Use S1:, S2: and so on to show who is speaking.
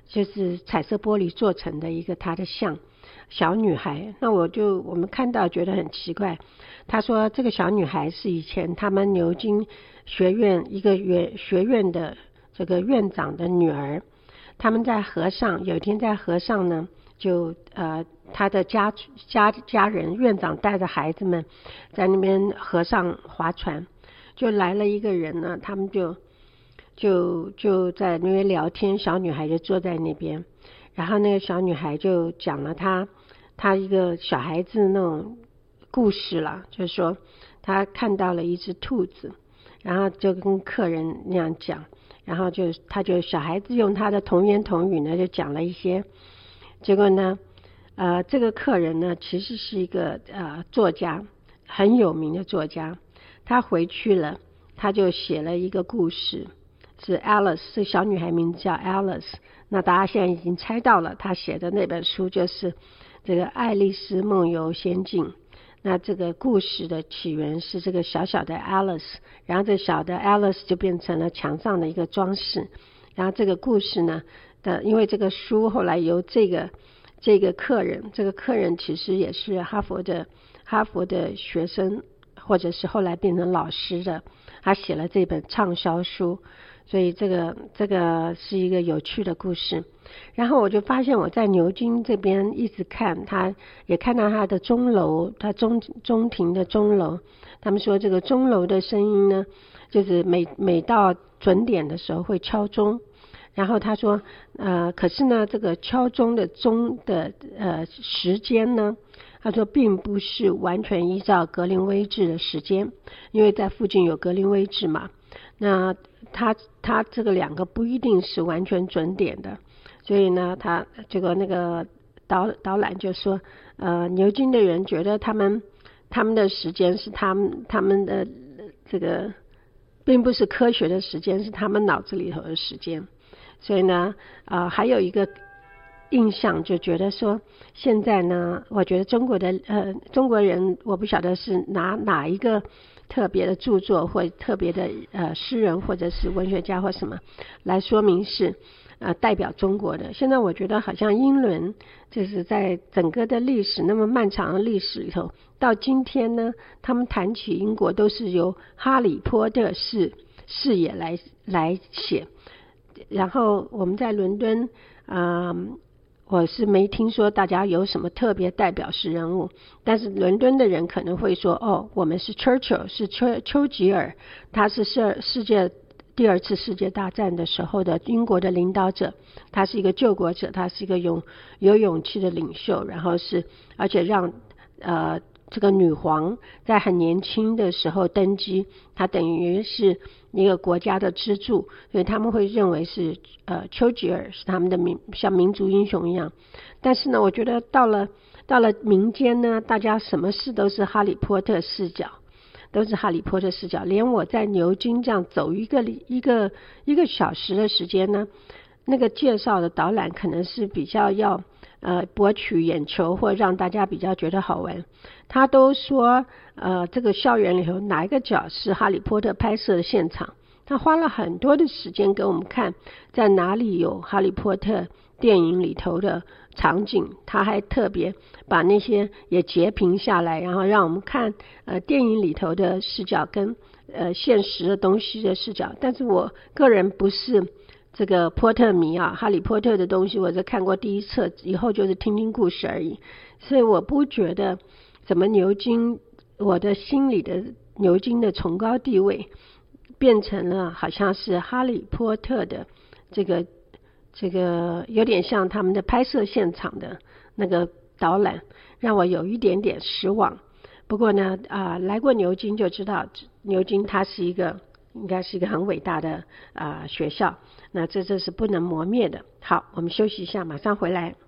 S1: 就是彩色玻璃做成的一个她的像小女孩。那我们看到觉得很奇怪，他说这个小女孩是以前他们牛津学院一个学院的这个院长的女儿。他们在河上，有一天在河上呢，就他的家人院长带着孩子们在那边河上划船，就来了一个人呢，他们就在那边聊天，小女孩就坐在那边，然后那个小女孩就讲了她一个小孩子那种故事了，就是说她看到了一只兔子，然后就跟客人那样讲，然后他就小孩子用他的童言童语呢就讲了一些，结果呢这个客人呢其实是一个作家，很有名的作家，他回去了，他就写了一个故事，是 Alice， 这小女孩名字叫 Alice。 那大家现在已经猜到了，他写的那本书就是这个《爱丽丝梦游仙境》。那这个故事的起源是这个小小的 Alice， 然后这小的 Alice 就变成了墙上的一个装饰。然后这个故事呢因为这个书后来由这个客人，这个客人其实也是哈佛的学生，或者是后来变成老师的，他写了这本畅销书，所以这个是一个有趣的故事。然后我就发现我在牛津这边一直看，也看到他的钟楼，他中庭的钟楼，他们说这个钟楼的声音呢，就是每到准点的时候会敲钟，然后他说可是呢这个敲钟的时间呢，他说并不是完全依照格林威治的时间，因为在附近有格林威治嘛，那他这个两个不一定是完全准点的，所以呢他这个那个导览就说牛津的人觉得他们的时间是他们的这个并不是科学的时间，是他们脑子里头的时间。所以呢还有一个印象就觉得说，现在呢我觉得中国人，我不晓得是哪一个特别的著作或特别的诗人或者是文学家或什么来说明是代表中国的。现在我觉得好像英伦就是在整个的历史那么漫长的历史里头，到今天呢他们谈起英国都是由哈利波特视野来写。然后我们在伦敦我是没听说大家有什么特别代表式人物，但是伦敦的人可能会说我们是 Churchill， 是丘吉尔，他是第二次世界大战的时候的英国的领导者，他是一个救国者，他是一个有勇气的领袖，然后而且让这个女皇在很年轻的时候登基，她等于是一个国家的支柱，所以他们会认为是丘吉尔是他们的像民族英雄一样。但是呢我觉得到了民间呢，大家什么事都是哈利波特视角，连我在牛津这样走一个小时的时间呢，那个介绍的导览可能是比较要博取眼球或让大家比较觉得好玩。他都说这个校园里头哪一个角是哈利波特拍摄的现场，他花了很多的时间给我们看在哪里有哈利波特电影里头的场景，他还特别把那些也截屏下来，然后让我们看电影里头的视角跟现实的东西的视角。但是我个人不是这个波特迷哈利波特的东西我只看过第一册，以后就是听听故事而已，所以我不觉得怎么牛津，我的心里的牛津的崇高地位变成了好像是哈利波特的这个有点像他们的拍摄现场的那个导览，让我有一点点失望。不过呢来过牛津就知道，牛津它是应该是一个很伟大的学校，那这是不能磨灭的。好，我们休息一下，马上回来。